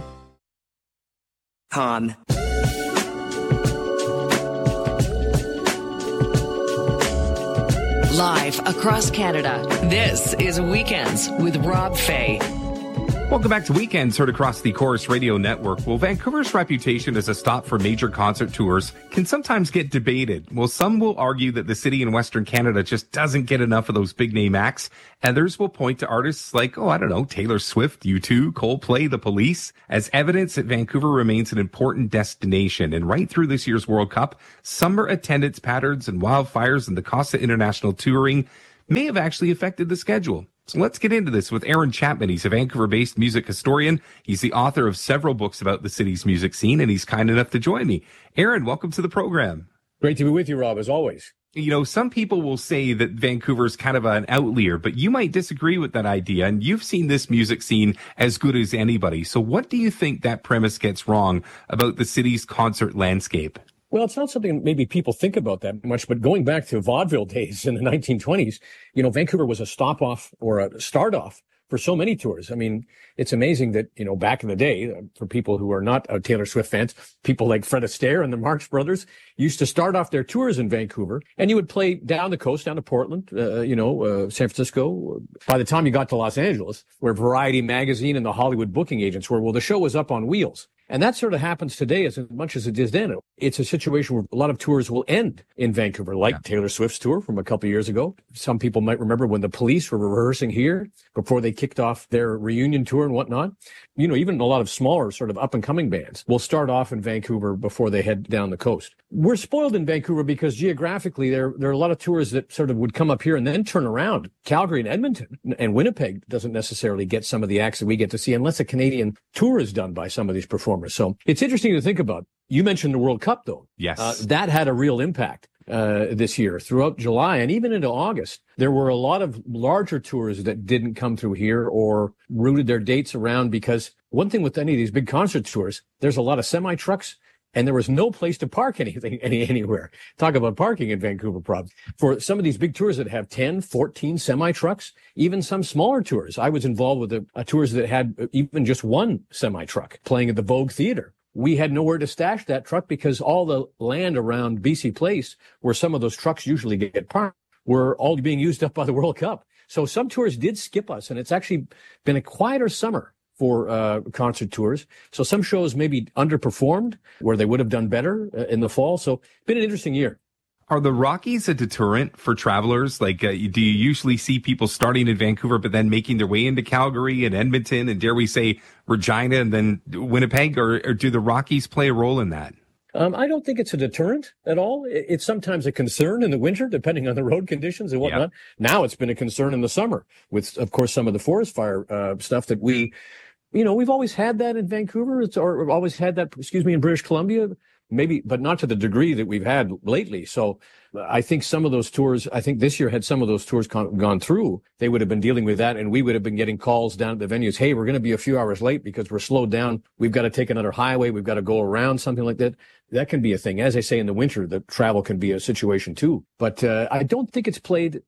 Live across Canada, this is Weekends with Rob Fay. Welcome back to Weekends, heard across the Chorus Radio Network. Well, Vancouver's reputation as a stop for major concert tours can sometimes get debated. Well, some will argue that the city in Western Canada just doesn't get enough of those big-name acts. Others will point to artists like, Taylor Swift, U2, Coldplay, The Police, as evidence that Vancouver remains an important destination. And right through this year's World Cup, summer attendance patterns and wildfires and the cost of international touring may have actually affected the schedule. So let's get into this with Aaron Chapman. He's a Vancouver-based music historian. He's the author of several books about the city's music scene, and he's kind enough to join me. Aaron, welcome to the program. Great to be with you, Rob, as always. Some people will say that Vancouver's kind of an outlier, but you might disagree with that idea, and you've seen this music scene as good as anybody. So what do you think that premise gets wrong about the city's concert landscape? Well, it's not something maybe people think about that much, but going back to vaudeville days in the 1920s, Vancouver was a stop-off or a start-off for so many tours. I mean, it's amazing that, back in the day, for people who are not Taylor Swift fans, people like Fred Astaire and the Marx Brothers used to start off their tours in Vancouver, and you would play down the coast, down to Portland, San Francisco. By the time you got to Los Angeles, where Variety magazine and the Hollywood booking agents were, well, the show was up on wheels. And that sort of happens today as much as it did then. It's a situation where a lot of tours will end in Vancouver, like Taylor Swift's tour from a couple of years ago. Some people might remember when the Police were rehearsing here before they kicked off their reunion tour and whatnot. Even a lot of smaller sort of up-and-coming bands will start off in Vancouver before they head down the coast. We're spoiled in Vancouver because geographically there are a lot of tours that sort of would come up here and then turn around. Calgary and Edmonton and Winnipeg doesn't necessarily get some of the acts that we get to see unless a Canadian tour is done by some of these performers. So it's interesting to think about. You mentioned the World Cup, though. Yes. That had a real impact this year. Throughout July and even into August, there were a lot of larger tours that didn't come through here or routed their dates around, because one thing with any of these big concert tours, there's a lot of semi-trucks, and there was no place to park anywhere. Talk about parking in Vancouver problems. For some of these big tours that have 10, 14 semi-trucks, even some smaller tours. I was involved with tours that had even just one semi-truck playing at the Vogue Theatre. We had nowhere to stash that truck because all the land around BC Place, where some of those trucks usually get parked, were all being used up by the World Cup. So some tours did skip us, and it's actually been a quieter summer for concert tours. So some shows maybe underperformed where they would have done better in the fall. So it's been an interesting year. Are the Rockies a deterrent for travelers? Like, do you usually see people starting in Vancouver but then making their way into Calgary and Edmonton and, dare we say, Regina and then Winnipeg? Or do the Rockies play a role in that? I don't think it's a deterrent at all. It's sometimes a concern in the winter, depending on the road conditions and whatnot. Yeah. Now it's been a concern in the summer with, of course, some of the forest fire stuff that we've always had that in Vancouver. We've always had that, in British Columbia. Maybe, but not to the degree that we've had lately. So I think some of those tours, this year had some of those tours gone through, they would have been dealing with that, and we would have been getting calls down at the venues. Hey, we're going to be a few hours late because we're slowed down. We've got to take another highway. We've got to go around, something like that. That can be a thing. As I say, in the winter, the travel can be a situation too. But I don't think it's played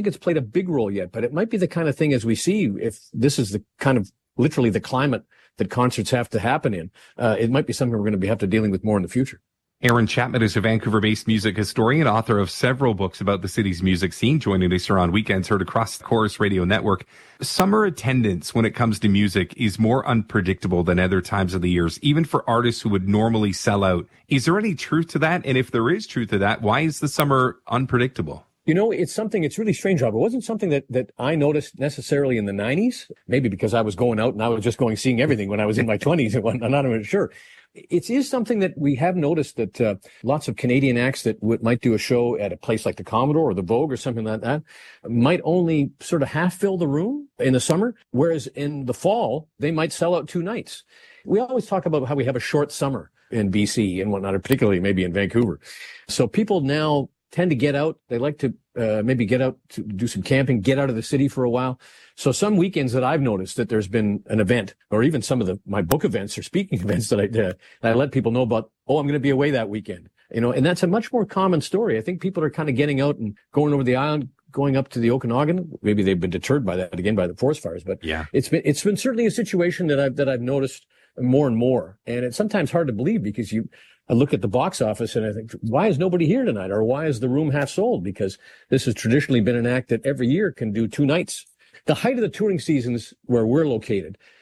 a big role yet, but it might be the kind of thing, as we see, if this is the kind of literally the climate that concerts have to happen in, it might be something we're going to have to dealing with more in the future. Aaron Chapman is a Vancouver-based music historian, author of several books about the city's music scene, joining us here on Weekends, heard across the Chorus Radio Network. Summer attendance when it comes to music is more unpredictable than other times of the years, even for artists who would normally sell out. Is there any truth to that? And if there is truth to that, why is the summer unpredictable? It's really strange, Rob. It wasn't something that I noticed necessarily in the 90s, maybe because I was going out and I was just seeing everything when I was in my 20s and whatnot. I'm not even sure. It is something that we have noticed that lots of Canadian acts that might do a show at a place like the Commodore or the Vogue or something like that might only sort of half fill the room in the summer, whereas in the fall, they might sell out 2 nights. We always talk about how we have a short summer in BC and whatnot, or particularly maybe in Vancouver. So people now tend to get out. They like to maybe get out to do some camping, get out of the city for a while. So some weekends that I've noticed that there's been an event, or even some of my book events or speaking events that I let people know about, I'm going to be away that weekend. And that's a much more common story. I think people are kind of getting out and going over the island, going up to the Okanagan. Maybe they've been deterred by that again, by the forest fires, but yeah, it's been certainly a situation that I've noticed more and more. And it's sometimes hard to believe because I look at the box office and I think, why is nobody here tonight? Or why is the room half sold? Because this has traditionally been an act that every year can do 2 nights. The height of the touring seasons where we're located,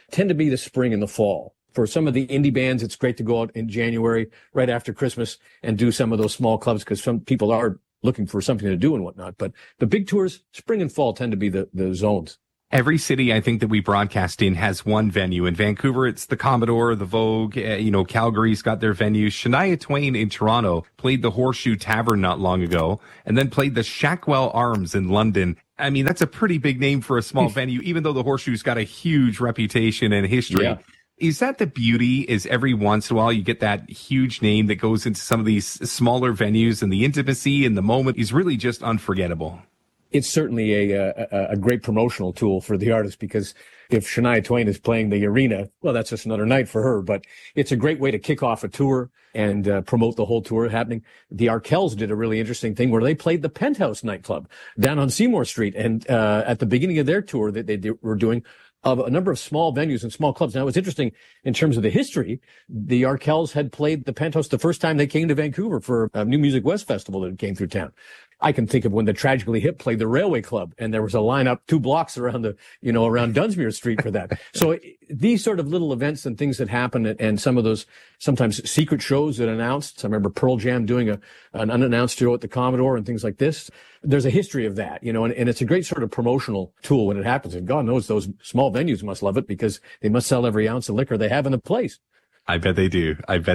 tend to be the spring and the fall. For some of the indie bands, it's great to go out in January, right after Christmas, and do some of those small clubs because some people are looking for something to do and whatnot. But the big tours, spring and fall, tend to be the zones. Every city I think that we broadcast in has one venue. In Vancouver, it's the Commodore, the Vogue. Calgary's got their venue. Shania Twain in Toronto played the Horseshoe Tavern not long ago, and then played the Shackwell Arms in London. I mean, that's a pretty big name for a small venue, even though the Horseshoe's got a huge reputation and history. Yeah. Is that the beauty, is every once in a while you get that huge name that goes into some of these smaller venues, and the intimacy and the moment is really just unforgettable? It's certainly a great promotional tool for the artist, because if Shania Twain is playing the arena, well, that's just another night for her. But it's a great way to kick off a tour and promote the whole tour happening. The Arkells did a really interesting thing where they played the Penthouse nightclub down on Seymour Street. And at the beginning of their tour that they were doing, of a number of small venues and small clubs. Now, it was interesting in terms of the history. The Arkells had played the Penthouse the first time they came to Vancouver for a New Music West festival that came through town. I can think of when the Tragically Hip played the Railway Club, and there was a lineup 2 blocks around around Dunsmuir Street for that. So these sort of little events and things that happen, and some of those sometimes secret shows that announced. I remember Pearl Jam doing an unannounced show at the Commodore and things like this. There's a history of that, and it's a great sort of promotional tool when it happens. And God knows those small venues must love it, because they must sell every ounce of liquor they have in the place. I bet they do.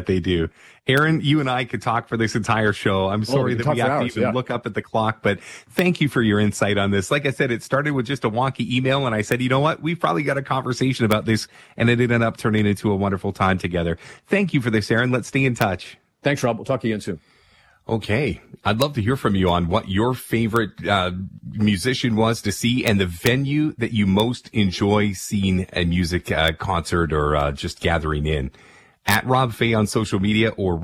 Aaron, you and I could talk for this entire show. I'm sorry that we have to even look up at the clock, but thank you for your insight on this. Like I said, it started with just a wonky email, and I said, you know what? We've probably got a conversation about this, and it ended up turning into a wonderful time together. Thank you for this, Aaron. Let's stay in touch. Thanks, Rob. We'll talk to you again soon. Okay. I'd love to hear from you on what your favorite musician was to see, and the venue that you most enjoy seeing a music concert or just gathering in. At Rob Fay on social media, or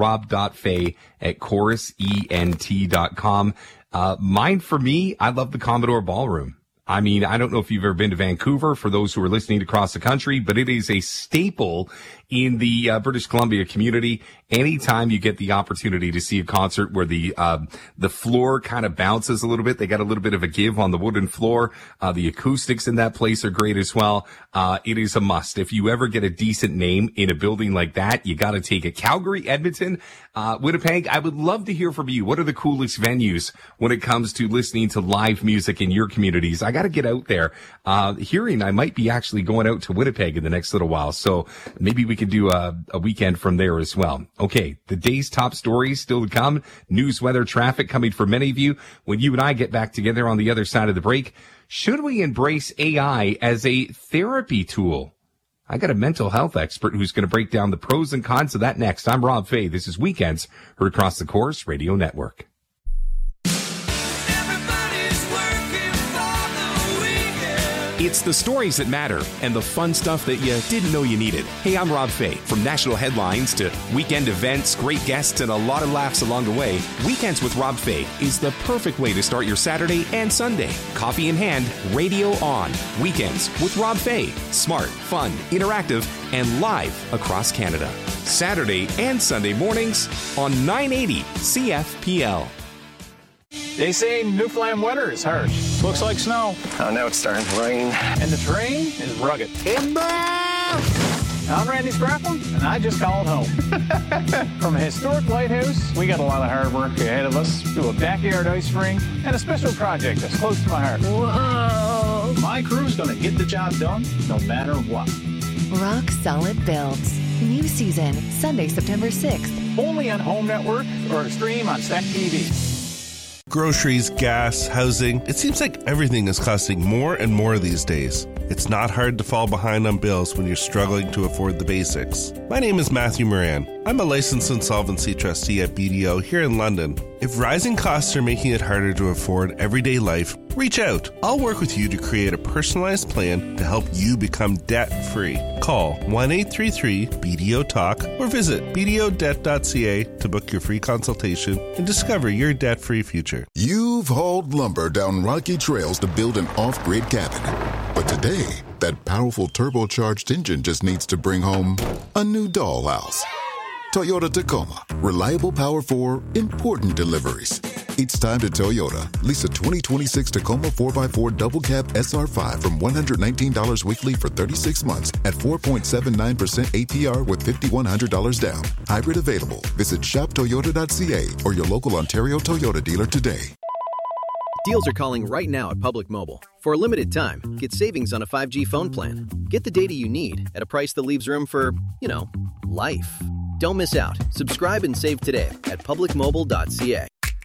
rob.fay@chorusent.com. Mine, for me, I love the Commodore Ballroom. I mean, I don't know if you've ever been to Vancouver, for those who are listening across the country, but it is a staple in the British Columbia community. Anytime you get the opportunity to see a concert where the floor kind of bounces a little bit, they got a little bit of a give on the wooden floor. The acoustics in that place are great as well. It is a must. If you ever get a decent name in a building like that, you got to take it. Calgary, Edmonton, Winnipeg, I would love to hear from you. What are the coolest venues when it comes to listening to live music in your communities? I got to get out there. Hearing I might be actually going out to Winnipeg in the next little while, so maybe we could do a weekend from there as well. Okay, the day's top stories still to come. News, weather, traffic coming for many of you when you and I get back together on the other side of the break. Should we embrace AI as a therapy tool? I got a mental health expert who's going to break down the pros and cons of that next. I'm Rob Fay. This is Weekends, heard across the Chorus Radio Network. It's the stories that matter and the fun stuff that you didn't know you needed. Hey, I'm Rob Fay. From national headlines to weekend events, great guests, and a lot of laughs along the way, Weekends with Rob Fay is the perfect way to start your Saturday and Sunday. Coffee in hand, radio on. Weekends with Rob Fay. Smart, fun, interactive, and live across Canada. Saturday and Sunday mornings on 980 CFPL. They say Newfoundland winter is harsh. Looks like snow. Oh, now it's starting to rain. And the terrain is rugged. Timber! I'm Randy Sprafflin, and I just called home. From a historic lighthouse, we got a lot of hard work ahead of us, to a backyard ice rink, and a special project that's close to my heart. Whoa! My crew's going to get the job done, no matter what. Rock Solid Builds. New season, Sunday, September 6th. Only on Home Network or stream on Stack TV. Groceries, gas, housing. It seems like everything is costing more and more these days. It's not hard to fall behind on bills when you're struggling to afford the basics. My name is Matthew Moran. I'm a licensed insolvency trustee at BDO here in London. If rising costs are making it harder to afford everyday life, reach out. I'll work with you to create a personalized plan to help you become debt-free. Call 1-833-BDO-TALK or visit bdodebt.ca to book your free consultation and discover your debt-free future. You've hauled lumber down rocky trails to build an off-grid cabin. But today, that powerful turbocharged engine just needs to bring home a new dollhouse. Toyota Tacoma. Reliable power for important deliveries. It's time to Toyota. Lease a 2026 Tacoma 4x4 double cab SR5 from $119 weekly for 36 months at 4.79% APR with $5,100 down. Hybrid available. Visit shoptoyota.ca or your local Ontario Toyota dealer today. Deals are calling right now at Public Mobile. For a limited time, get savings on a 5G phone plan. Get the data you need at a price that leaves room for, life. Don't miss out. Subscribe and save today at publicmobile.ca.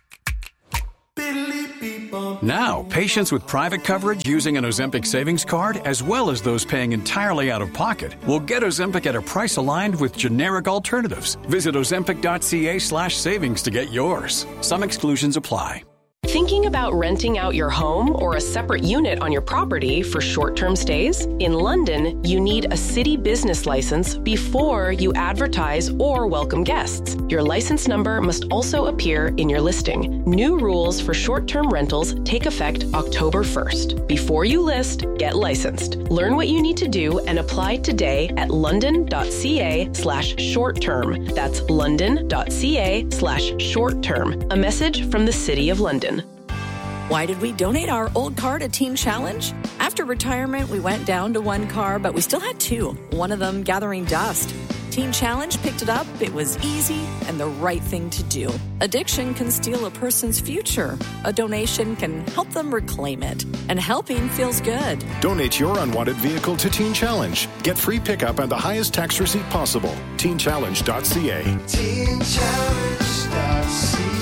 Now, patients with private coverage using an Ozempic savings card, as well as those paying entirely out of pocket, will get Ozempic at a price aligned with generic alternatives. Visit ozempic.ca/savings to get yours. Some exclusions apply. Thinking about renting out your home or a separate unit on your property for short-term stays? In London, you need a city business license before you advertise or welcome guests. Your license number must also appear in your listing. New rules for short-term rentals take effect October 1st. Before you list, get licensed. Learn what you need to do and apply today at london.ca/short-term. That's london.ca/short-term. A message from the City of London. Why did we donate our old car to Teen Challenge? After retirement, we went down to one car, but we still had two, one of them gathering dust. Teen Challenge picked it up. It was easy and the right thing to do. Addiction can steal a person's future. A donation can help them reclaim it. And helping feels good. Donate your unwanted vehicle to Teen Challenge. Get free pickup and the highest tax receipt possible. TeenChallenge.ca. TeenChallenge.ca.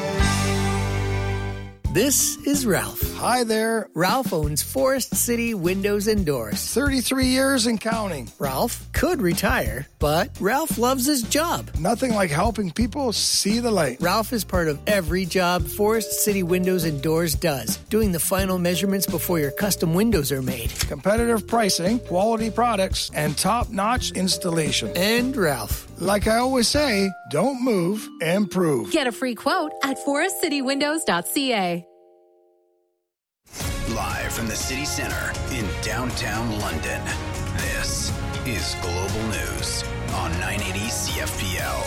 This is Ralph. Hi there. Ralph owns Forest City Windows and Doors. 33 years and counting. Ralph could retire, but Ralph loves his job. Nothing like helping people see the light. Ralph is part of every job Forest City Windows and Doors does, doing the final measurements before your custom windows are made. Competitive pricing, quality products, and top-notch installation. And Ralph. Like I always say, don't move, improve. Get a free quote at forestcitywindows.ca. Live from the city center in downtown London, this is Global News on 980 CFPL.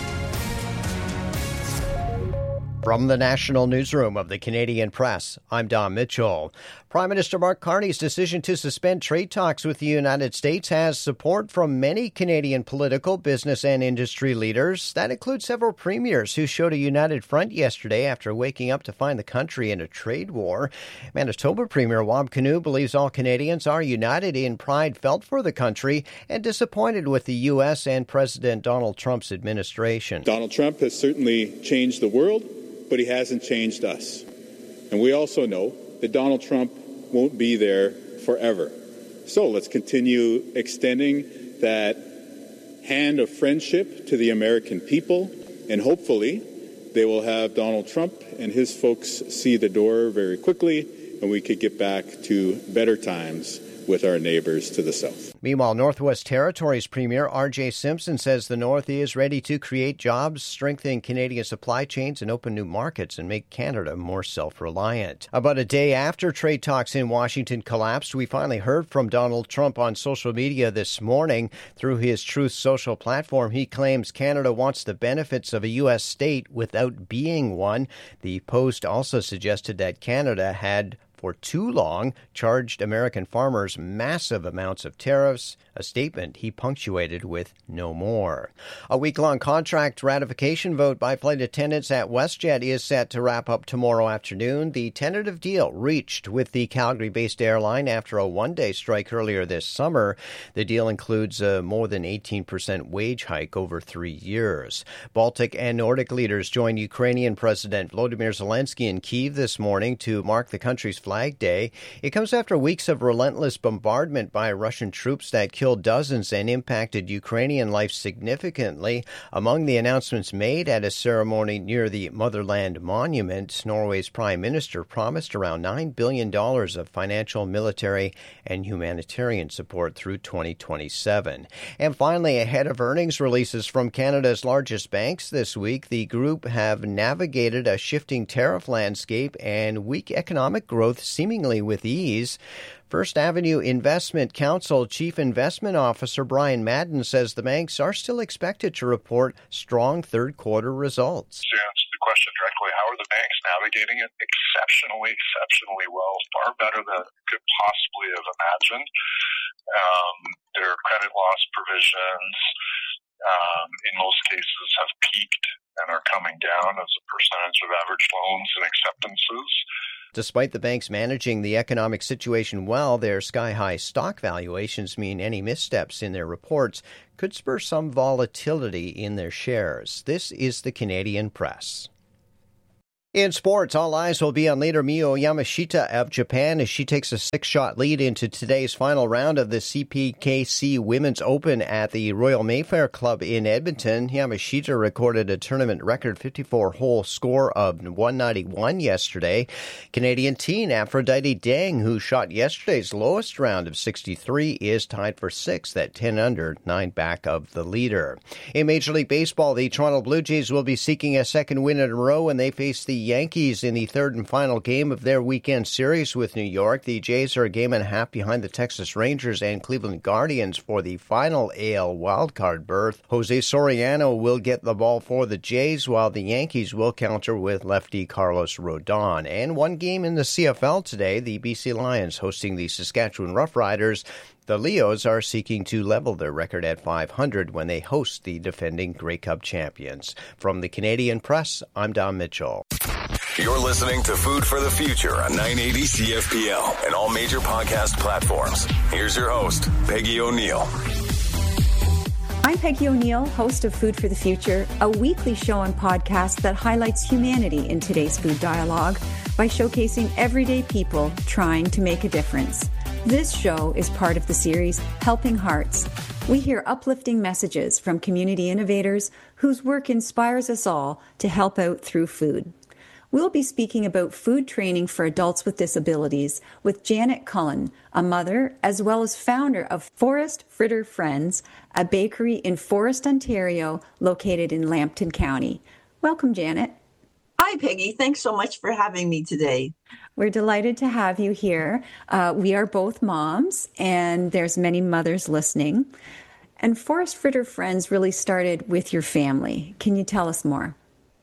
From the National Newsroom of the Canadian Press, I'm Don Mitchell. Prime Minister Mark Carney's decision to suspend trade talks with the United States has support from many Canadian political, business, and industry leaders. That includes several premiers who showed a united front yesterday after waking up to find the country in a trade war. Manitoba Premier Wab Kinew believes all Canadians are united in pride felt for the country and disappointed with the U.S. and President Donald Trump's administration. Donald Trump has certainly changed the world, but he hasn't changed us. And we also know that Donald Trump won't be there forever. So let's continue extending that hand of friendship to the American people, and hopefully they will have Donald Trump and his folks see the door very quickly, and we could get back to better times with our neighbors to the south. Meanwhile, Northwest Territories Premier R.J. Simpson says the North is ready to create jobs, strengthen Canadian supply chains, and open new markets and make Canada more self-reliant. About a day after trade talks in Washington collapsed, we finally heard from Donald Trump on social media this morning. Through his Truth Social platform, he claims Canada wants the benefits of a U.S. state without being one. The Post also suggested that Canada had for too long charged American farmers massive amounts of tariffs, a statement he punctuated with "no more." A week-long contract ratification vote by flight attendants at WestJet is set to wrap up tomorrow afternoon. The tentative deal reached with the Calgary-based airline after a one-day strike earlier this summer. The deal includes a more than 18% wage hike over 3 years. Baltic and Nordic leaders joined Ukrainian President Volodymyr Zelensky in Kyiv this morning to mark the country's Flag Day. It comes after weeks of relentless bombardment by Russian troops that killed dozens and impacted Ukrainian life significantly. Among the announcements made at a ceremony near the Motherland Monument, Norway's Prime Minister promised around $9 billion of financial, military, and humanitarian support through 2027. And finally, ahead of earnings releases from Canada's largest banks this week, the group have navigated a shifting tariff landscape and weak economic growth seemingly with ease. First Avenue Investment Council Chief Investment Officer Brian Madden says the banks are still expected to report strong third-quarter results. Since the question directly, how are the banks navigating it? Exceptionally well, far better than could possibly have imagined. Their credit loss provisions, in most cases, have peaked and are coming down as a percentage of average loans and acceptances. Despite the banks managing the economic situation well, their sky-high stock valuations mean any missteps in their reports could spur some volatility in their shares. This is the Canadian Press. In sports, all eyes will be on leader Miyu Yamashita of Japan as she takes a 6-shot lead into today's final round of the CPKC Women's Open at the Royal Mayfair Club in Edmonton. Yamashita recorded a tournament record 54-hole score of 191 yesterday. Canadian teen Aphrodite Dang, who shot yesterday's lowest round of 63, is tied for 6th at 10 under, 9 back of the leader. In Major League Baseball, the Toronto Blue Jays will be seeking a second win in a row when they face the Yankees in the third and final game of their weekend series with New York. The Jays are a game and a half behind the Texas Rangers and Cleveland Guardians for the final AL wildcard berth. Jose Soriano will get the ball for the Jays, while the Yankees will counter with lefty Carlos Rodon. And one game in the CFL today, the BC Lions hosting the Saskatchewan Roughriders. The Leos are seeking to level their record at 500 when they host the defending Grey Cup champions. From the Canadian Press, I'm Don Mitchell. You're listening to Food for the Future on 980 CFPL and all major podcast platforms. Here's your host, Peggy O'Neill. I'm Peggy O'Neill, host of Food for the Future, a weekly show and podcast that highlights humanity in today's food dialogue by showcasing everyday people trying to make a difference. This show is part of the series Helping Hearts. We hear uplifting messages from community innovators whose work inspires us all to help out through food. We'll be speaking about food training for adults with disabilities with Janet Cullen, a mother as well as founder of Forest Fritter Friends, a bakery in Forest, Ontario, located in Lambton County. Welcome, Janet. Hi, Peggy. Thanks so much for having me today. We're delighted to have you here. We are both moms, and there's many mothers listening. And Forest Fritter Friends really started with your family. Can you tell us more?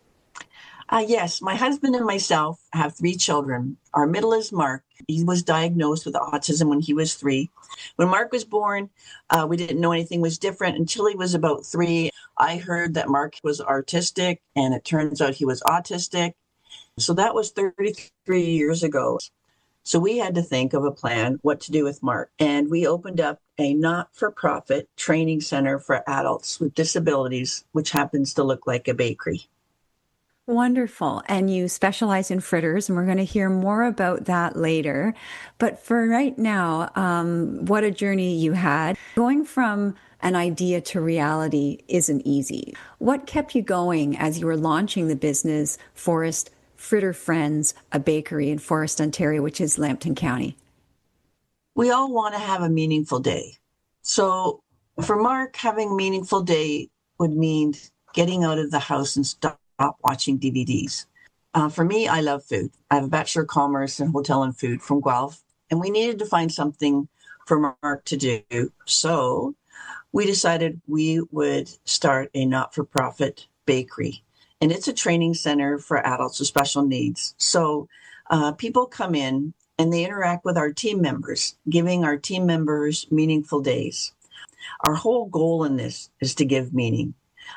Yes, my husband and myself have 3 children. Our middle is Mark. He was diagnosed with autism when he was 3. When Mark was born, we didn't know anything was different until he was about 3. I heard that Mark was artistic, and it turns out he was autistic. So that was 33 years ago. So we had to think of a plan what to do with Mark. And we opened up a not-for-profit training center for adults with disabilities, which happens to look like a bakery. Wonderful. And you specialize in fritters, and we're going to hear more about that later. But for right now, what a journey you had. Going from an idea to reality isn't easy. What kept you going as you were launching the business Forest Fritter Friends, a bakery in Forest, Ontario, which is Lambton County? We all want to have a meaningful day. So for Mark, having a meaningful day would mean getting out of the house and stop watching DVDs. For me, I love food. I have a Bachelor of Commerce in Hotel and Food from Guelph, and we needed to find something for Mark to do. So we decided we would start a not-for-profit bakery. And it's a training center for adults with special needs. So people come in and they interact with our team members, giving our team members meaningful days. Our whole goal in this is to give meaning.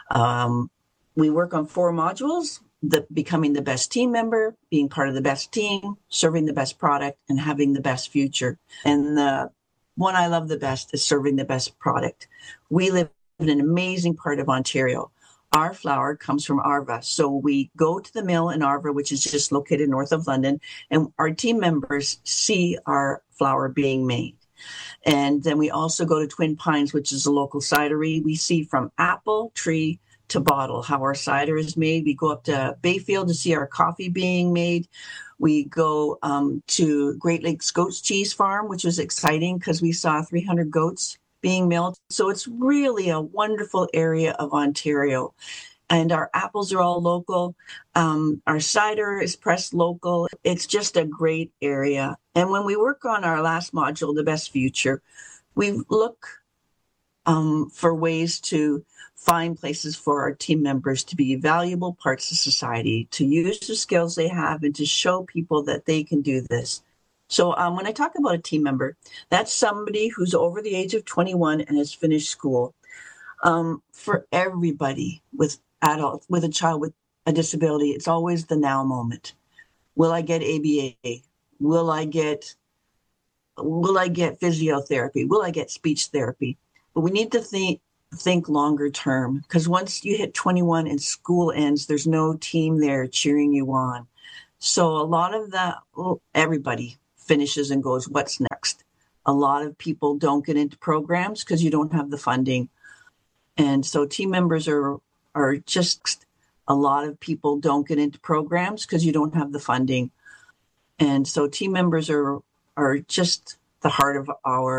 We work on 4 modules, becoming the best team member, being part of the best team, serving the best product, and having the best future. And the one I love the best is serving the best product. We live in an amazing part of Ontario. Our flour comes from Arva. So we go to the mill in Arva, which is just located north of London, and our team members see our flour being made. And then we also go to Twin Pines, which is a local cidery. We see from apple, tree, to bottle how our cider is made. We go up to Bayfield to see our coffee being made. We go to Great Lakes Goats Cheese Farm, which was exciting because we saw 300 goats being milled. So it's really a wonderful area of Ontario. And our apples are all local. Our cider is pressed local. It's just a great area. And when we work on our last module, The Best Future, we look for ways to find places for our team members to be valuable parts of society, to use the skills they have and to show people that they can do this. So when I talk about a team member, that's somebody who's over the age of 21 and has finished school. For everybody with a child with a disability, it's always the now moment. Will I get ABA? Will I get physiotherapy? Will I get speech therapy? But we need to think longer term, because once you hit 21 and school ends, there's no team there cheering you on. So a lot of everybody finishes and goes, what's next? A lot of people don't get into programs because you don't have the funding. And so team members are just, a lot of people don't get into programs because you don't have the funding. And so team members are just the heart of our